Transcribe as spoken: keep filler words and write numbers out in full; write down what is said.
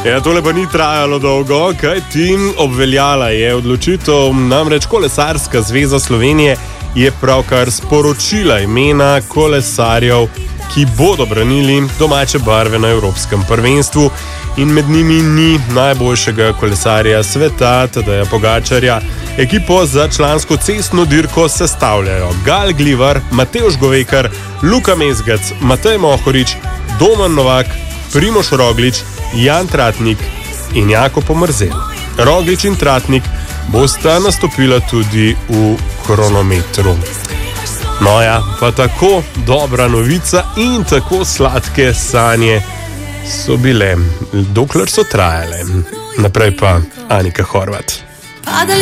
Ja, tole pa ni trajalo dolgo, kaj tim obveljala je odločitev, namreč Kolesarska zveza Slovenije je pravkar sporočila imena kolesarjev, ki bodo branili domače barve na Evropskem prvenstvu in med njimi ni najboljšega kolesarja sveta, Tadeja Pogačarja. Ekipo za člansko cestno dirko sestavljajo Gal Glivar, Matevž Govekar, Luka Mezgec, Matej Mohorič, Domen Novak, Primož Roglič, Jan Tratnik in Jako Pomrzel. Roglič in Tratnik bosta nastopila tudi v kronometru. No ja, pa tako dobra novica in tako sladke sanje so bile, dokler so trajale. Naprej pa Anika Horvat.